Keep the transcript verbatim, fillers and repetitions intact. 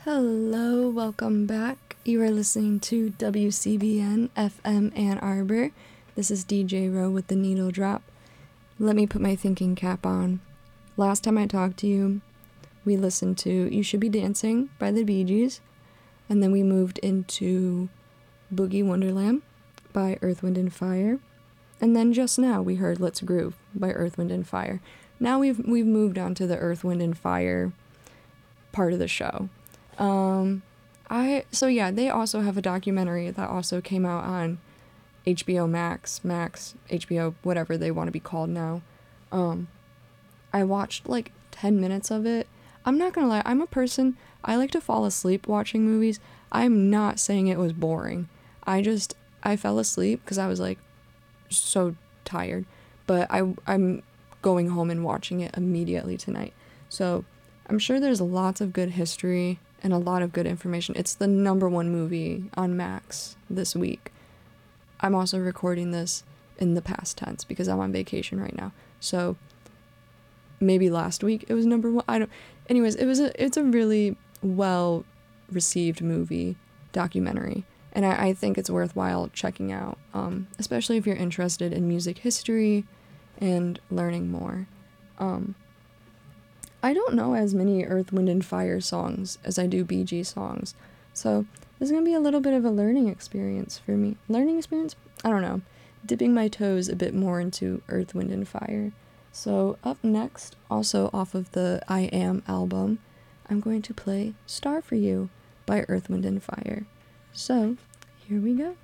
Hello, welcome back. You are listening to W C B N F M Ann Arbor. This is D J Rowe with the Needle Drop. Let me put my thinking cap on. Last time I talked to you, we listened to You Should Be Dancing by the Bee Gees, and then we moved into Boogie Wonderland by Earth, Wind and Fire, and then just now we heard Let's Groove by Earth, Wind and Fire. Now we've we've moved on to the Earth, Wind and Fire part of the show. Um, I, so yeah, they also have a documentary that also came out on H B O Max, Max, H B O, whatever they want to be called now. Um, I watched like ten minutes of it. I'm not gonna lie, I'm a person, I like to fall asleep watching movies. I'm not saying it was boring. I just, I fell asleep because I was like so tired, but I, I'm going home and watching it immediately tonight. So I'm sure there's lots of good history and a lot of good information. It's the number one movie on Max this week. I'm also recording this in the past tense because I'm on vacation right now. So maybe last week it was number one. I don't. Anyways, it was a. It's a really well received movie documentary, and I, I think it's worthwhile checking out, um, especially if you're interested in music history and learning more. Um, I don't know as many Earth, Wind, and Fire songs as I do Bee Gees songs, so this is going to be a little bit of a learning experience for me. Learning experience? I don't know. Dipping my toes a bit more into Earth, Wind, and Fire. So up next, also off of the I Am album, I'm going to play Star for You by Earth, Wind, and Fire. So here we go.